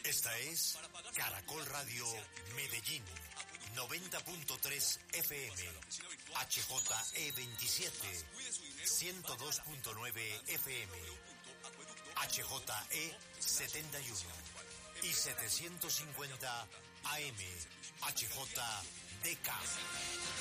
Esta es Caracol Radio Medellín, 90.3 FM, HJE27, 102.9 FM, HJE71 y 750 AM, HJDK.